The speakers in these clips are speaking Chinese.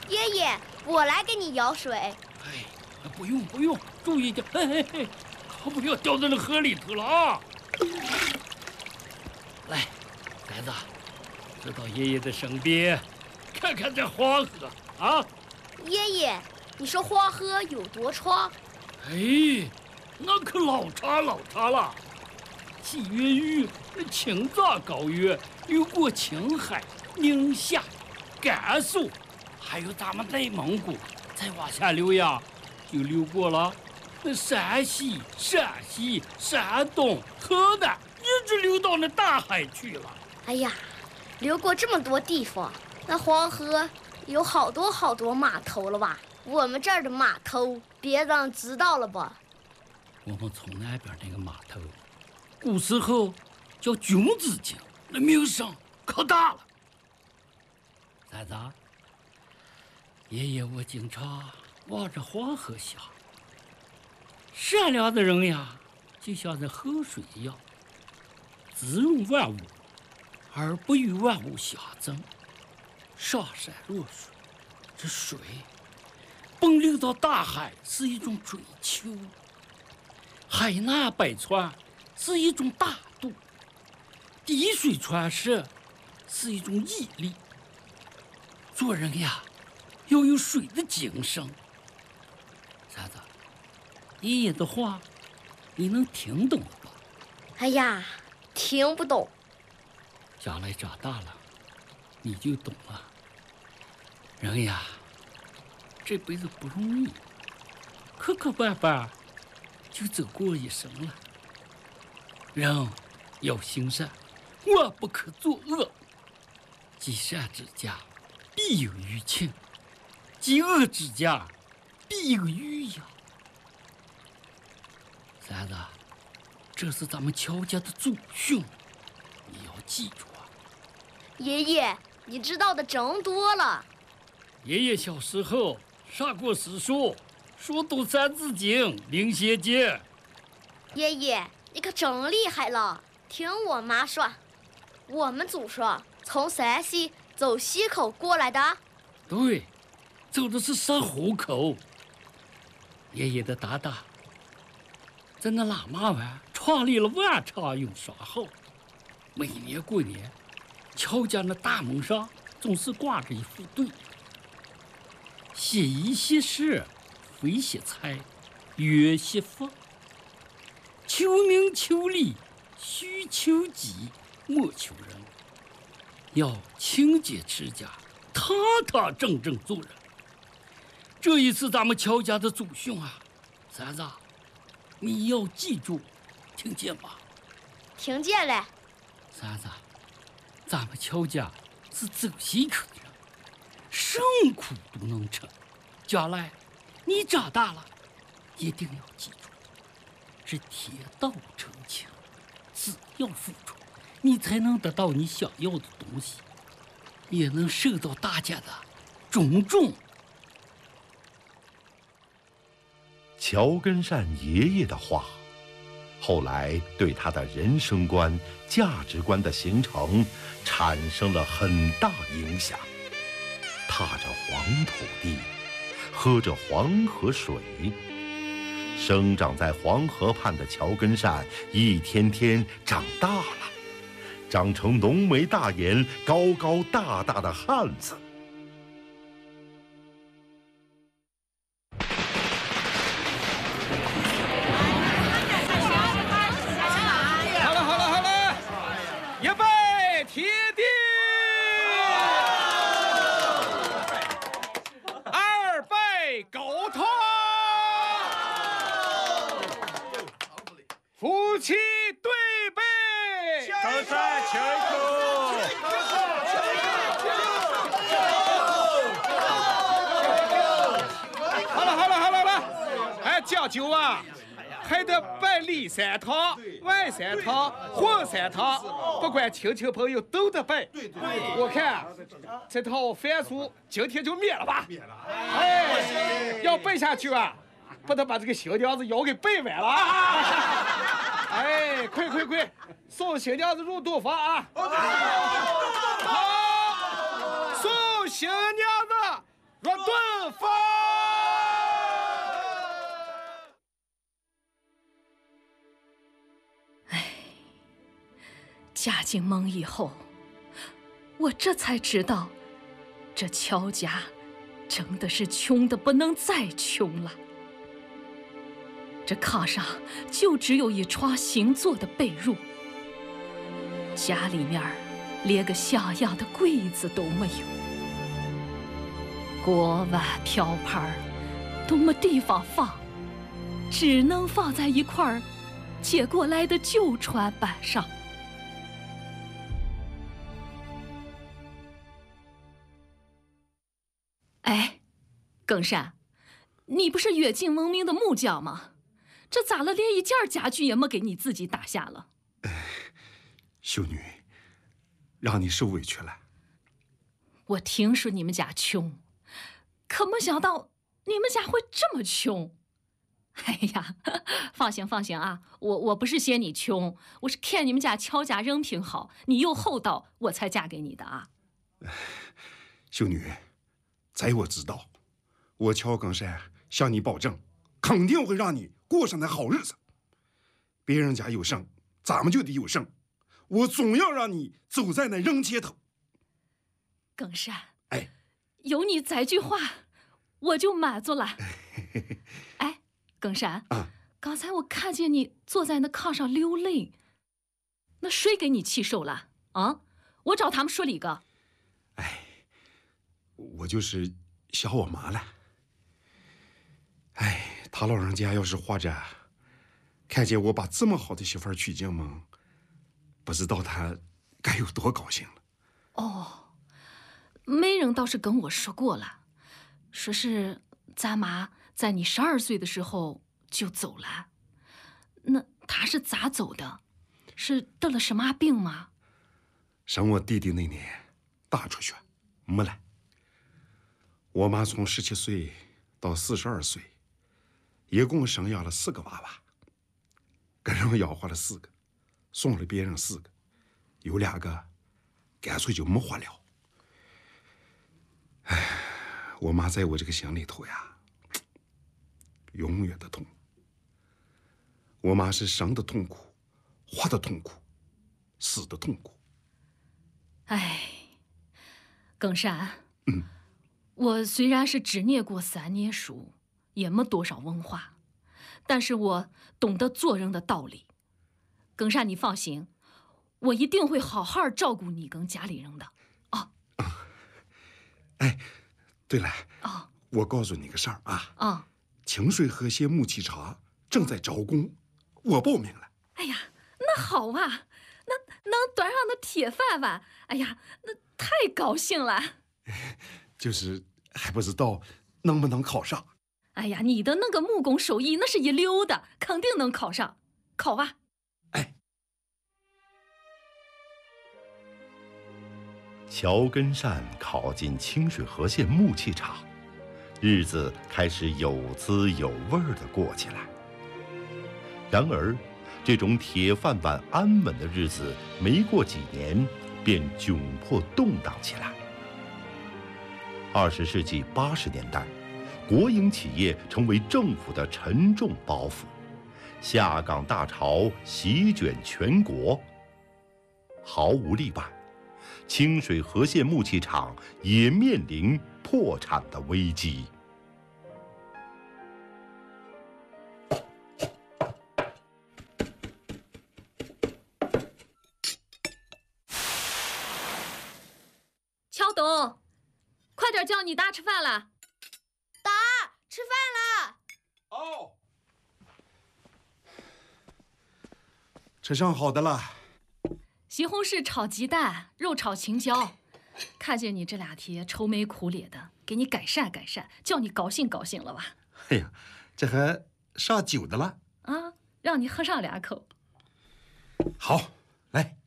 爷爷，我来给你舀水。 哎，不用，注意点，可不要掉在那河里头了啊！来，孩子，走到爷爷的身边，看看这黄河啊。 爷爷，你说黄河有多长？ 哎，那可老长了。既源于青藏高原，流过青海、宁夏、甘肃，还有咱们内蒙古，再往下流呀，就流过了那陕西、陕西、山东、河南，一直流到那大海去了。 哎呀，流过这么多地方，那黄河有好多码头了吧？我们这儿的码头，别让知道了吧？ 我们从那边那个码头，古时候叫君子井，那名声可大了。崽子，爷爷我经常望着黄河想，善良的人呀，就像这河水一样，滋润万物，而不与万物相争。上善若水，这水奔流到大海是一种追求，海纳百川是一种大度，滴水穿石是一种毅力。做人呀，要有水的精神。崽子，爷爷的话你能听懂吧？ 哎呀，听不懂。 将来长大了你就懂了。人呀，这辈子不容易，磕磕绊绊就走过一生了。人要行善，万不可作恶。积善之家，必有余庆；积恶之家，必有余殃。崽子，这是咱们乔家的祖训，你要记住啊。 爷爷，你知道的真多了。 爷爷小时候上过诗书，书读《三字经》《灵邪经》。 爷爷，你可真厉害了！听我妈说，我们祖上从山西走西口过来的。 对，走的是上湖口。爷爷的大大在那喇嘛湾创立了万长涌商号。每年过年，乔家那大门上总是挂着一副对联：写衣写食，非写财，月写福。求名求利，须求己，莫求人。要清洁持家，堂堂正正做人。这也是咱们乔家的祖训啊，崽子，你要记住，听见吗？ 听见了。 崽子，咱们乔家是走西口的人，什么苦都能吃。将来你长大了，一定要记住，这天道酬勤，只要付出，你才能得到你想要的东西，也能受到大家的尊重。 乔根善爷爷的话，后来对他的人生观、价值观的形成产生了很大影响。踏着黄土地，喝着黄河水，生长在黄河畔的乔根善一天天长大了，长成浓眉大眼、高高大大的汉子。 好了，预备，提地。二备，狗头。夫妻对背。 高山求一口。 好了，哎，讲究啊，还得摆里3趟，外3趟，混3趟，不管亲戚朋友都得摆。我看这套饭俗今天就免了吧。哎，要摆下去啊，不得把这个新娘子腰给掰弯了啊！哎，快，送新娘子入洞房啊！好，送新娘子若顿风。 嫁进蒙以后，我这才知道，这乔家真的是穷得不能再穷了。这炕上就只有一床新做的被褥，家里面连个像样的柜子都没有，锅碗瓢盆都没地方放，只能放在一块借过来的旧船板上。哎，耿山，你不是远近闻名的木匠吗？这咋了，连一件家具也没给你自己打下了？ 秀女，让你受委屈了。 我听说你们家穷，可没想到你们家会这么穷。哎呀，放心放心啊，我不是嫌你穷，我是看你们家乔家人品好，你又厚道，我才嫁给你的啊。 秀女，在我知道，我乔耿山向你保证，肯定会让你过上那好日子。别人家有剩，咱们就得有剩。我总要让你走在那人前头。 耿山， 哎， 有你这句话，我就满足了。哎，耿山，刚才我看见你坐在那炕上流泪，那谁给你气受了啊？我找他们说理个。 哎，我就是想我妈了。哎，他老人家要是活着，看见我把这么好的媳妇儿娶进门，不知道他该有多高兴了。 哦，媒人倒是跟我说过了，说是咱妈在你12岁的时候就走了。那她是咋走的？是得了什么病吗？ 生我弟弟那年大出血，没了。我妈从17岁到42岁，一共生养了4个娃娃，给人养活了4个，送了别人4个，有2个干脆就没活了。哎，我妈在我这个心里头呀，永远的痛。我妈是生的痛苦，活的痛苦，死的痛苦。 哎，耿山，我虽然是只念过3年书，也没多少文化，但是我懂得做人的道理。耿山，你放心，我一定会好好照顾你跟家里人的。哦， 哎，对了， 哦， 我告诉你个事儿啊， 哦， 清水河县木樨茶正在招工，我报名了。 哎呀，那好啊，那能端上那铁饭碗，哎呀，那太高兴了。 就是还不知道能不能考上。 哎呀，你的那个木工手艺那是一流的，肯定能考上，考吧。 哎， 乔根善考进清水河县木器厂，日子开始有滋有味的过起来。然而，这种铁饭碗安稳的日子没过几年，便窘迫动荡起来。20世纪80年代，国营企业成为政府的沉重包袱，下岗大潮席卷全国。毫无例外，清水河县木器厂也面临破产的危机。 乔董，快点叫你爸吃饭了。 爸，吃饭了。 哦，吃上好的了。 西红柿炒鸡蛋，肉炒青椒。看见你这2天愁眉苦脸的，给你改善改善，叫你高兴高兴了吧？ 哎呀，这还上酒的了啊，让你喝上2口。 好，来。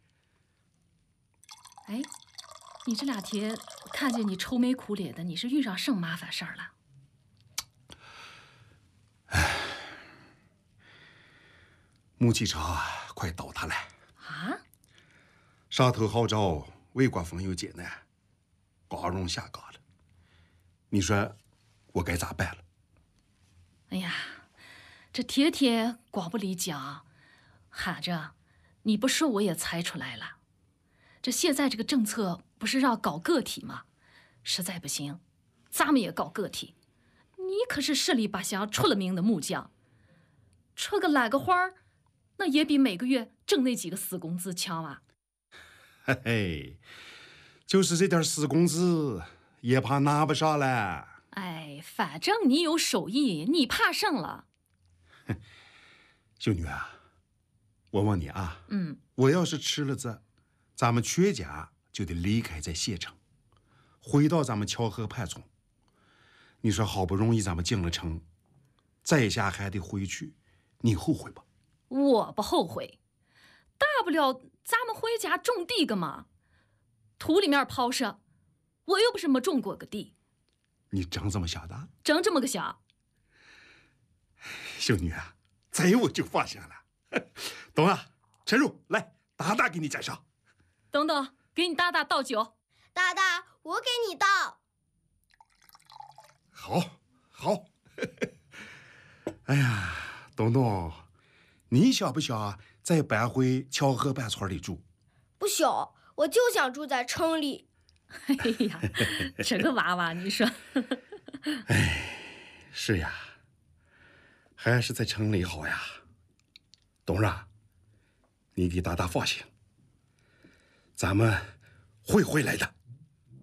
哎，你这2天看见你愁眉苦脸的，你是遇上什么麻烦事儿了？ 哎，木器厂快倒塌了啊！ 上头号召为国朋友解难，光荣下岗了。 你说我该咋办了？ 哎呀，这天天光不离家，喊着你不说我也猜出来了。这现在这个政策不是让搞个体吗？实在不行，咱们也搞个体。你可是十里八乡出了名的木匠，出个揽个花儿，那也比每个月挣那几个死工资强啊！ 嘿嘿，就是这点死工资，也怕拿不上了。 哎，反正你有手艺，你怕上了。 秀女啊，我问你啊， 嗯， 我要是吃了这，咱们全家就得离开这县城，回到咱们荞河畔村。你说好不容易咱们进了城，在下还得回去，你后悔不？ 我不后悔，大不了咱们回家种地个嘛，土里面刨着，我又不是没种过个地。 你真这么想的？ 真这么个想。 秀女啊，这我就放心了。懂了，陈入，来，大大给你介绍。 等等，给你大大倒酒。 大大，我给你倒。 好，好。哎呀，东东，你想不想再搬回荞河畔村里住？ 不想，我就想住在城里。 哎呀，这个娃娃，你说。 哎，是呀，还是在城里好呀。董事，你给大大放心，咱们会回来的。